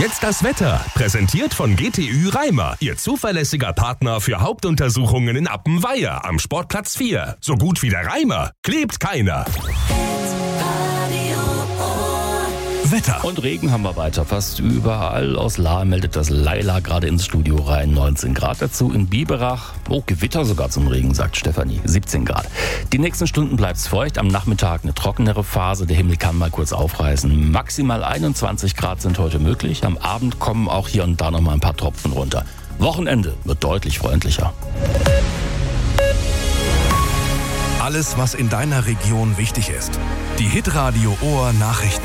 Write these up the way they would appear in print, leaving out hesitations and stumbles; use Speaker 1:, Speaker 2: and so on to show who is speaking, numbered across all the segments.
Speaker 1: Jetzt das Wetter, präsentiert von GTÜ Reimer, Ihr zuverlässiger Partner für Hauptuntersuchungen in Appenweier am Sportplatz 4. So gut wie der Reimer klebt keiner. Wetter.
Speaker 2: Und Regen haben wir weiter. Fast überall aus Lahr meldet das Laila gerade ins Studio rein. 19 Grad dazu in Biberach. Oh, Gewitter sogar zum Regen, sagt Stefanie. 17 Grad. Die nächsten Stunden bleibt's feucht. Am Nachmittag eine trockenere Phase. Der Himmel kann mal kurz aufreißen. Maximal 21 Grad sind heute möglich. Am Abend kommen auch hier und da noch mal ein paar Tropfen runter. Wochenende wird deutlich freundlicher.
Speaker 1: Alles, was in deiner Region wichtig ist. Die Hitradio Ohr Nachrichten.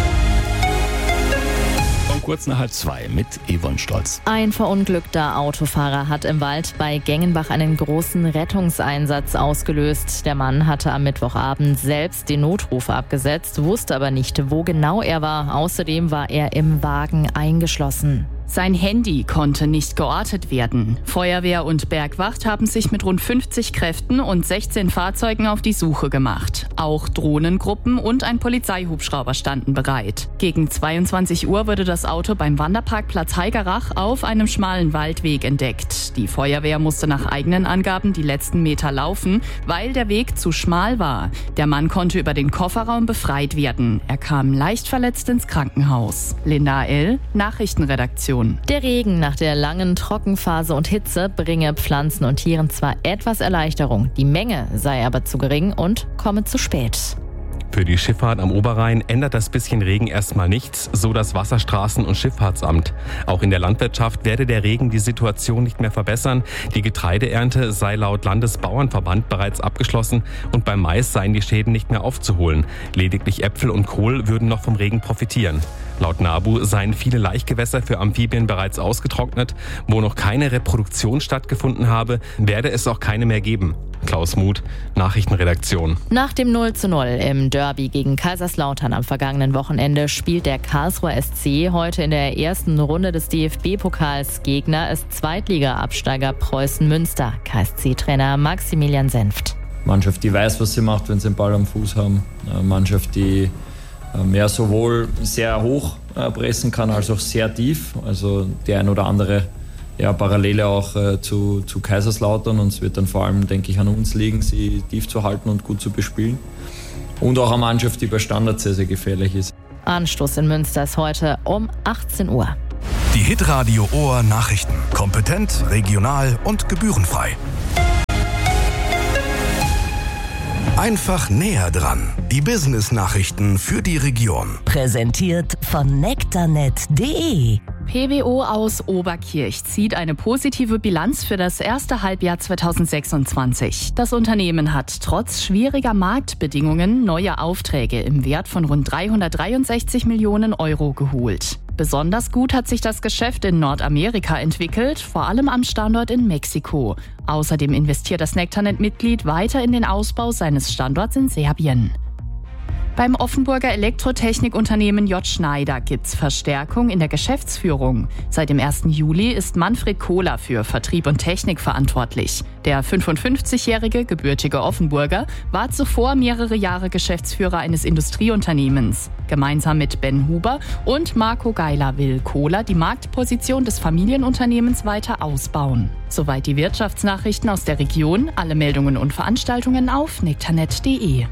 Speaker 2: Kurz nach 1:30 mit Yvonne Stolz.
Speaker 3: Ein verunglückter Autofahrer hat im Wald bei Gengenbach einen großen Rettungseinsatz ausgelöst. Der Mann hatte am Mittwochabend selbst den Notruf abgesetzt, wusste aber nicht, wo genau er war. Außerdem war er im Wagen eingeschlossen.
Speaker 4: Sein Handy konnte nicht geortet werden. Feuerwehr und Bergwacht haben sich mit rund 50 Kräften und 16 Fahrzeugen auf die Suche gemacht. Auch Drohnengruppen und ein Polizeihubschrauber standen bereit. Gegen 22 Uhr wurde das Auto beim Wanderparkplatz Heigerach auf einem schmalen Waldweg entdeckt. Die Feuerwehr musste nach eigenen Angaben die letzten Meter laufen, weil der Weg zu schmal war. Der Mann konnte über den Kofferraum befreit werden. Er kam leicht verletzt ins Krankenhaus. Linda L., Nachrichtenredaktion.
Speaker 3: Der Regen nach der langen Trockenphase und Hitze bringe Pflanzen und Tieren zwar etwas Erleichterung, die Menge sei aber zu gering und komme zu spät.
Speaker 5: Für die Schifffahrt am Oberrhein ändert das bisschen Regen erstmal nichts, so das Wasserstraßen- und Schifffahrtsamt. Auch in der Landwirtschaft werde der Regen die Situation nicht mehr verbessern. Die Getreideernte sei laut Landesbauernverband bereits abgeschlossen und beim Mais seien die Schäden nicht mehr aufzuholen. Lediglich Äpfel und Kohl würden noch vom Regen profitieren. Laut NABU seien viele Laichgewässer für Amphibien bereits ausgetrocknet. Wo noch keine Reproduktion stattgefunden habe, werde es auch keine mehr geben. Klaus Muth, Nachrichtenredaktion.
Speaker 3: Nach dem 0:0 im Derby gegen Kaiserslautern am vergangenen Wochenende spielt der Karlsruher SC heute in der ersten Runde des DFB-Pokals. Gegner ist Zweitliga-Absteiger Preußen Münster. KSC-Trainer Maximilian Senft.
Speaker 6: Mannschaft, die weiß, was sie macht, wenn sie den Ball am Fuß haben. Mannschaft, die sowohl sehr hoch pressen kann, als auch sehr tief. Also die ein oder andere Parallele auch zu Kaiserslautern, und es wird dann vor allem, denke ich, an uns liegen, sie tief zu halten und gut zu bespielen. Und auch eine Mannschaft, die bei Standards sehr, sehr gefährlich ist.
Speaker 3: Anstoß in Münster ist heute um 18 Uhr.
Speaker 1: Die Hitradio Ohr Nachrichten. Kompetent, regional und gebührenfrei. Einfach näher dran. Die Business-Nachrichten für die Region.
Speaker 7: Präsentiert von nektarnet.de.
Speaker 4: PWO aus Oberkirch zieht eine positive Bilanz für das erste Halbjahr 2026. Das Unternehmen hat trotz schwieriger Marktbedingungen neue Aufträge im Wert von rund 363 Millionen Euro geholt. Besonders gut hat sich das Geschäft in Nordamerika entwickelt, vor allem am Standort in Mexiko. Außerdem investiert das nektarnet-Mitglied weiter in den Ausbau seines Standorts in Serbien. Beim Offenburger Elektrotechnikunternehmen J. Schneider gibt's Verstärkung in der Geschäftsführung. Seit dem 1. Juli ist Manfred Kohler für Vertrieb und Technik verantwortlich. Der 55-jährige gebürtige Offenburger war zuvor mehrere Jahre Geschäftsführer eines Industrieunternehmens. Gemeinsam mit Ben Huber und Marco Geiler will Kohler die Marktposition des Familienunternehmens weiter ausbauen. Soweit die Wirtschaftsnachrichten aus der Region. Alle Meldungen und Veranstaltungen auf nektarnet.de.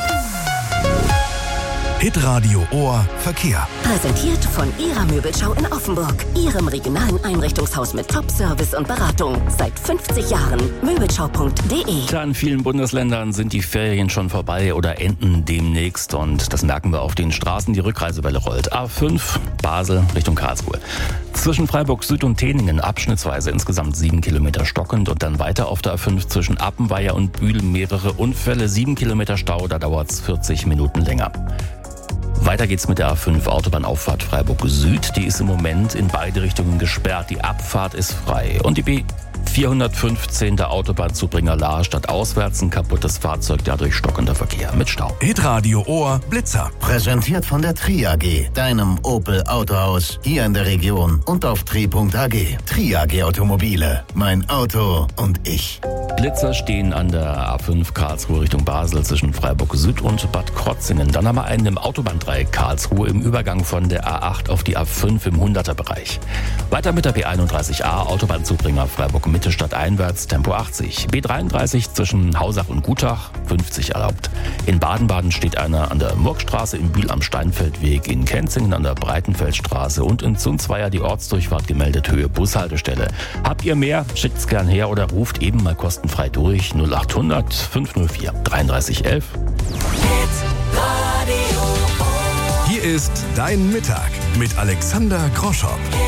Speaker 1: Hitradio Ohr Verkehr.
Speaker 7: Präsentiert von Ihrer Möbelschau in Offenburg. Ihrem regionalen Einrichtungshaus mit Top-Service und Beratung. Seit 50 Jahren. Möbelschau.de.
Speaker 2: Klar, in vielen Bundesländern sind die Ferien schon vorbei oder enden demnächst. Und das merken wir auf den Straßen. Die Rückreisewelle rollt. A5, Basel Richtung Karlsruhe. Zwischen Freiburg Süd und Teningen abschnittsweise insgesamt 7 Kilometer stockend. Und dann weiter auf der A5 zwischen Appenweier und Bühl mehrere Unfälle. 7 Kilometer Stau, da dauert es 40 Minuten länger. Weiter geht's mit der A5 Autobahnauffahrt Freiburg Süd. Die ist im Moment in beide Richtungen gesperrt. Die Abfahrt ist frei. Und die B415 der Autobahnzubringer Lahr statt auswärts ein kaputtes Fahrzeug, dadurch stockender Verkehr mit Stau.
Speaker 1: Hitradio Ohr Blitzer.
Speaker 8: Präsentiert von der Tri AG, deinem Opel Autohaus hier in der Region und auf tri.ag. Tri AG Automobile, mein Auto und ich.
Speaker 2: Blitzer stehen an der A5 Karlsruhe Richtung Basel zwischen Freiburg Süd und Bad Krotzingen. Dann haben wir einen im Autobahndreieck bei Karlsruhe im Übergang von der A8 auf die A5 im 100er-Bereich. Weiter mit der B31a, Autobahnzubringer Freiburg-Mitte stadteinwärts, Tempo 80. B33 zwischen Hausach und Gutach, 50 erlaubt. In Baden-Baden steht einer an der Murgstraße, in Bühl am Steinfeldweg, in Kenzingen an der Breitenfeldstraße und in Zunzweier die Ortsdurchfahrt gemeldet, Höhe Bushaltestelle. Habt ihr mehr? Schickt's gern her oder ruft eben mal kostenfrei durch 0800 504 3311.
Speaker 1: Hier ist Dein Mittag mit Alexander Groschow.